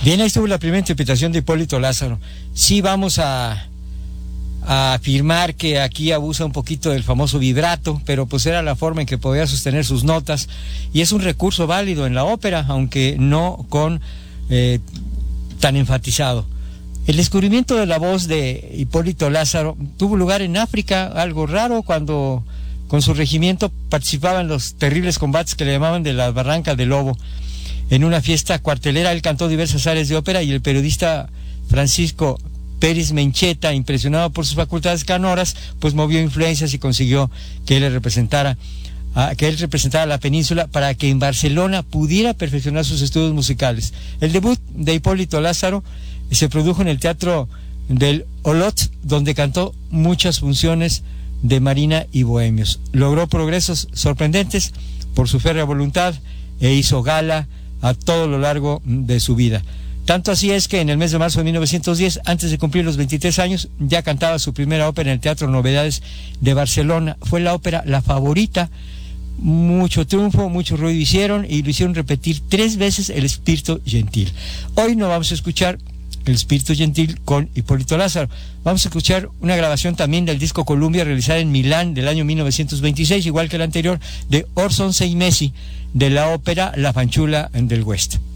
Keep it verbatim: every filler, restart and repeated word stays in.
Bien, ahí estuvo la primera interpretación de Hipólito Lázaro. Sí vamos a, a afirmar que aquí abusa un poquito del famoso vibrato, pero pues era la forma en que podía sostener sus notas, y es un recurso válido en la ópera, aunque no con eh, tan enfatizado. El descubrimiento de la voz de Hipólito Lázaro tuvo lugar en África, algo raro, cuando con su regimiento participaba en los terribles combates que le llamaban de la Barranca del Lobo. En una fiesta cuartelera él cantó diversas áreas de ópera, y el periodista Francisco Pérez Mencheta, impresionado por sus facultades canoras, pues movió influencias y consiguió que él le representara a, que él representara la península para que en Barcelona pudiera perfeccionar sus estudios musicales. El debut de Hipólito Lázaro se produjo en el Teatro del Olot, donde cantó muchas funciones de marina y bohemios. Logró progresos sorprendentes por su férrea voluntad e hizo gala a todo lo largo de su vida. Tanto así es que en el mes de marzo de mil novecientos diez, antes de cumplir los veintitrés años, ya cantaba su primera ópera en el Teatro Novedades de Barcelona. Fue la ópera La Favorita. Mucho triunfo, mucho ruido hicieron, y lo hicieron repetir tres veces El Spirito Gentil. Hoy no vamos a escuchar El Spirito Gentil con Hipólito Lázaro. Vamos a escuchar una grabación también del disco Columbia, realizada en Milán del año mil novecientos veintiséis, igual que la anterior, de Orson Sei Mesi, de la ópera La Fanciulla del West.